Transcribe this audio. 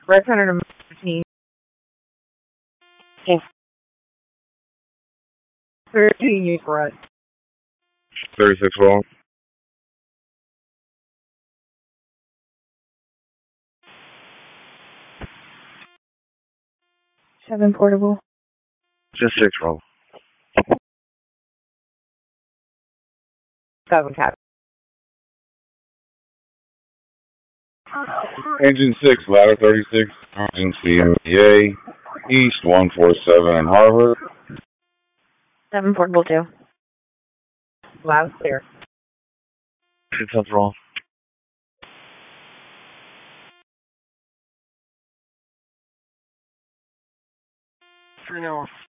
Red 115. Okay. 13, use red. 36 roll. 7 portable. Just 6 roll. 7 cap. Engine 6, ladder 36, engine CMPA, East 147 in Harvard. 7 portable 2. Loud, clear. 6 roll. 3 now.